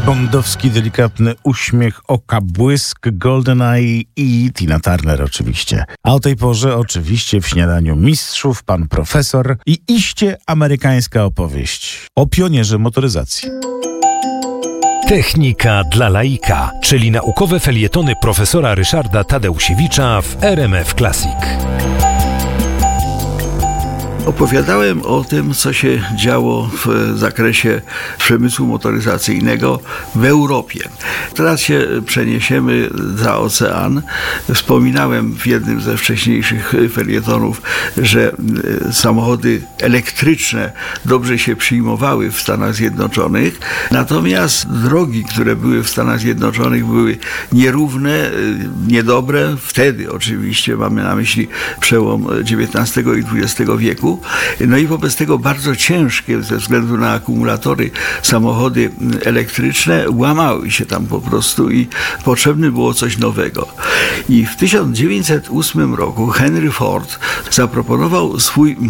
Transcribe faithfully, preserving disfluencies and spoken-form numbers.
bondowski, delikatny uśmiech oka, błysk, GoldenEye i Tina Turner oczywiście. A o tej porze oczywiście w Śniadaniu Mistrzów pan profesor i iście amerykańska opowieść o pionierze motoryzacji. Technika dla laika, czyli naukowe felietony profesora Ryszarda Tadeusiewicza w R M F Classic. Opowiadałem o tym, co się działo w zakresie przemysłu motoryzacyjnego w Europie. Teraz się przeniesiemy za ocean. Wspominałem w jednym ze wcześniejszych felietonów, że samochody elektryczne dobrze się przyjmowały w Stanach Zjednoczonych, natomiast drogi, które były w Stanach Zjednoczonych, były nierówne, niedobre. Wtedy oczywiście mamy na myśli przełom dziewiętnastego i dwudziestego wieku. No i wobec tego bardzo ciężkie ze względu na akumulatory samochody elektryczne łamały się tam po prostu i potrzebne było coś nowego. I w tysiąc dziewięćset ósmym roku Henry Ford zaproponował swój